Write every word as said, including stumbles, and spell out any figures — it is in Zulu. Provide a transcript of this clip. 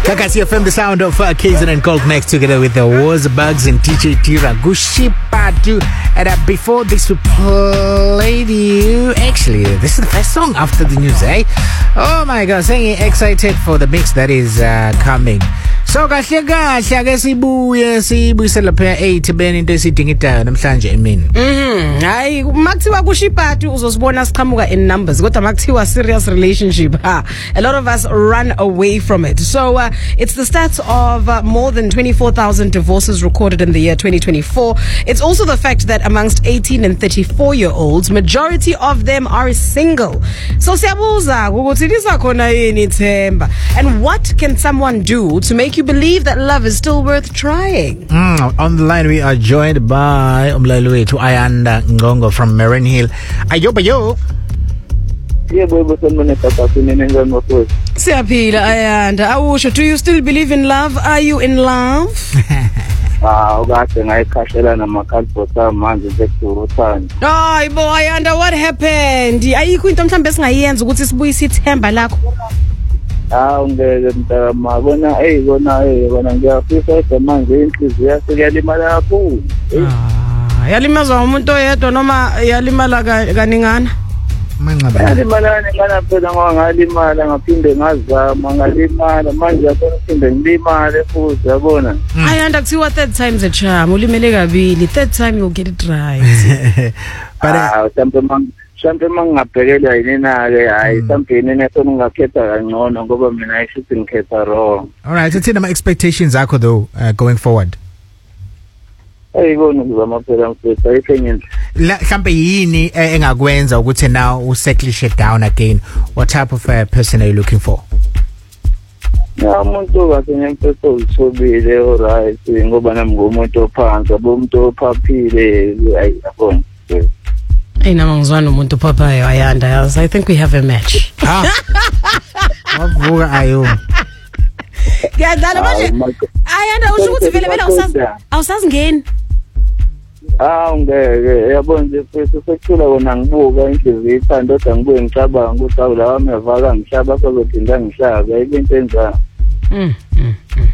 Kakasi F M, the sound of uh, Kaizen and Colt next together with the Warzbugs and D J Tira Gushipatu. And uh, before this, we played you. Actually, this is the first song after the news, eh? Oh my God, saying excited for the mix that is uh, coming. So kahle kahle ake sibuye sibuyisela phela eight beni into esidingitayo namhlanje emini. Mhm. Hayi makuthiwa kushipatu uzosibona siqhamuka in numbers kodwa makuthiwa serious relationship. Ha. A lot of us run away from it. So uh, it's the stats of uh, more than twenty-four thousand divorces recorded in the year twenty twenty-four. It's also the fact that amongst eighteen and thirty-four year olds, majority of them are single. So siyabuza ukuthi lisakhona yini ithemba, and what can someone do to make you believe that love is still worth trying? Mm, on the line we are joined by umlaleli wethu Ayanda Ngongo from Marine Hill. Ayo bayo. Yebo bosonmane tata kunene ngani mfowethu. Siyaphila Ayanda. Awusho, do you still believe in love? Are you in love? Ah, ukade ngayikhashela namakhalibhota manje sekuthanda. Hayi bo Ayanda, what happened? Ayikho into mhlambe esingayenza ukuthi sibuyise ithemba lakho? Ah, ngeke mntama bona hey bona hey bona ngiyafisa ukuthi manje inhliziyo yaseyalimala kakhulu. Ah, yalimazwa umuntu oyedwa noma yalimala kaningana? Manqaba. Yalimala ngana phela ngoba ngalimala ngaphinde ngazama ngalimala manje yabona phinde ngilimale futhi yabona. Ayanda kuthiwa third time's a charm, ulimele kabili, third time you'll get it right. But ah, mhlawumbe mang mhlawumbe mangingabhekelwa yinina ke hayi mhlawumbe yinina sona ngakhetha kangcono ngoba mina ayishithi ngikhetha wrong. All right, so thina ma expectations akho though uh, going forward. Hey bona ngizama phela mfethu ayithenye La mhlambe yini engakwenza ukuthi now usettle down again? What type of uh, person are you looking for? Ya umuntu kahle ngempetho usobile alright ngoba nami ngumuntu ophansi abomuntu ophaphile ayabona. Hey nama ngizwana umuntu phaphayo Ayanda yazi. I think we have a match. Ah. Wavuka ayo. Ngiyadlala manje. Ayanda usho ukuthi vele vele awusazi awusazi ngeni. Ah ngeke yabona nje futhi sekuthula wona ngibuka inhliziyo ithanda kodwa ngibuye ngicabanga ukuthi awulawa amevaka ngihlaba sokuphinda ngihlaba into enzanga. Mm.